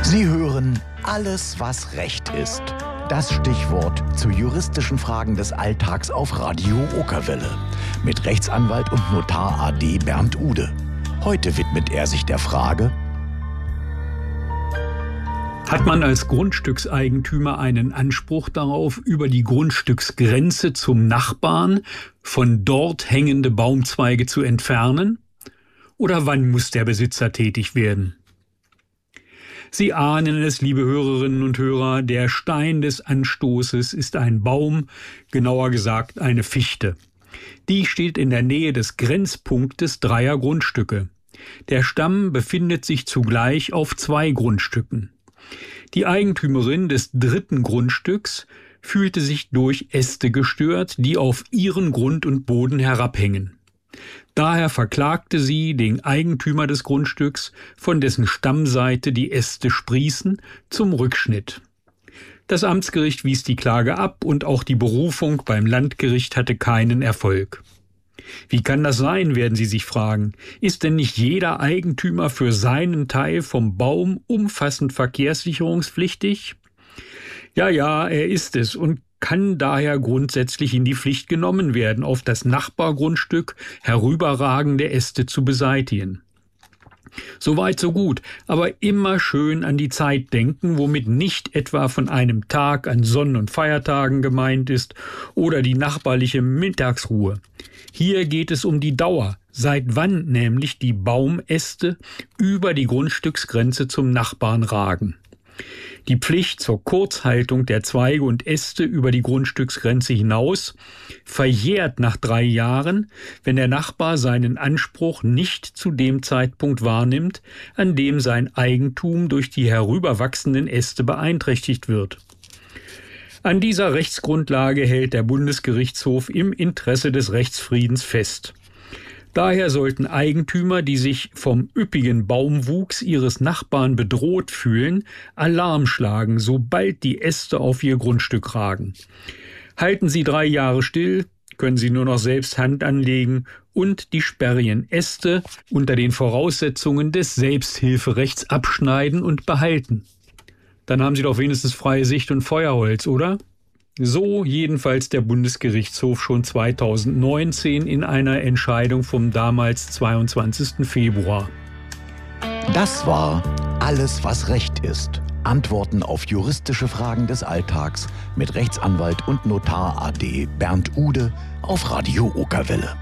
Sie hören Alles, was Recht ist. Das Stichwort zu juristischen Fragen des Alltags auf Radio Okerwelle. Mit Rechtsanwalt und Notar AD Bernd Ude. Heute widmet er sich der Frage: Hat man als Grundstückseigentümer einen Anspruch darauf, über die Grundstücksgrenze zum Nachbarn von dort hängende Baumzweige zu entfernen? Oder wann muss der Besitzer tätig werden? Sie ahnen es, liebe Hörerinnen und Hörer, der Stein des Anstoßes ist ein Baum, genauer gesagt eine Fichte. Die steht in der Nähe des Grenzpunktes dreier Grundstücke. Der Stamm befindet sich zugleich auf 2 Grundstücken. Die Eigentümerin des dritten Grundstücks fühlte sich durch Äste gestört, die auf ihren Grund und Boden herabhängen. Daher verklagte sie den Eigentümer des Grundstücks, von dessen Stammseite die Äste sprießen, zum Rückschnitt. Das Amtsgericht wies die Klage ab und auch die Berufung beim Landgericht hatte keinen Erfolg. Wie kann das sein, werden Sie sich fragen. Ist denn nicht jeder Eigentümer für seinen Teil vom Baum umfassend verkehrssicherungspflichtig? Ja, er ist es und kann daher grundsätzlich in die Pflicht genommen werden, auf das Nachbargrundstück herüberragende Äste zu beseitigen. Soweit so gut, aber immer schön an die Zeit denken, womit nicht etwa von einem Tag an Sonn- und Feiertagen gemeint ist oder die nachbarliche Mittagsruhe. Hier geht es um die Dauer, seit wann nämlich die Baumäste über die Grundstücksgrenze zum Nachbarn ragen. Die Pflicht zur Kurzhaltung der Zweige und Äste über die Grundstücksgrenze hinaus verjährt nach 3 Jahren, wenn der Nachbar seinen Anspruch nicht zu dem Zeitpunkt wahrnimmt, an dem sein Eigentum durch die herüberwachsenden Äste beeinträchtigt wird. An dieser Rechtsgrundlage hält der Bundesgerichtshof im Interesse des Rechtsfriedens fest. Daher sollten Eigentümer, die sich vom üppigen Baumwuchs ihres Nachbarn bedroht fühlen, Alarm schlagen, sobald die Äste auf ihr Grundstück ragen. Halten sie 3 Jahre still, können sie nur noch selbst Hand anlegen und die sperrigen Äste unter den Voraussetzungen des Selbsthilferechts abschneiden und behalten. Dann haben sie doch wenigstens freie Sicht und Feuerholz, oder? So jedenfalls der Bundesgerichtshof schon 2019 in einer Entscheidung vom damals 22. Februar. Das war Alles, was Recht ist. Antworten auf juristische Fragen des Alltags mit Rechtsanwalt und Notar AD Bernd Ude auf Radio Okerwelle.